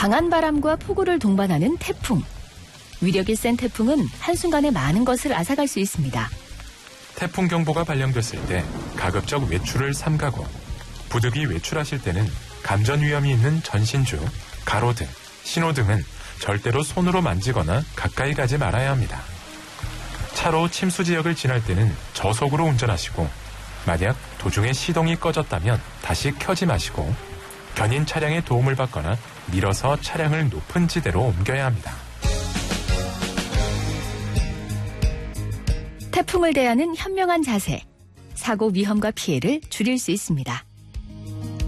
강한 바람과 폭우를 동반하는 태풍. 위력이 센 태풍은 한순간에 많은 것을 앗아갈 수 있습니다. 태풍 경보가 발령됐을 때 가급적 외출을 삼가고 부득이 외출하실 때는 감전 위험이 있는 전신주, 가로등, 신호등은 절대로 손으로 만지거나 가까이 가지 말아야 합니다. 차로 침수 지역을 지날 때는 저속으로 운전하시고 만약 도중에 시동이 꺼졌다면 다시 켜지 마시고 견인 차량의 도움을 받거나 밀어서 차량을 높은 지대로 옮겨야 합니다. 태풍을 대하는 현명한 자세, 사고 위험과 피해를 줄일 수 있습니다.